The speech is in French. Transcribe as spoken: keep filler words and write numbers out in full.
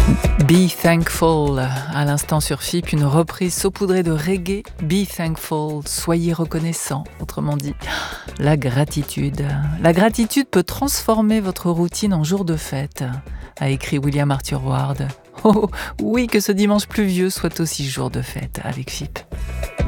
Be Thankful, à l'instant sur F I P, une reprise saupoudrée de reggae. Be Thankful, soyez reconnaissant, autrement dit, la gratitude. La gratitude peut transformer votre routine en jour de fête, a écrit William Arthur Ward. Oh oui, que ce dimanche pluvieux soit aussi jour de fête avec F I P.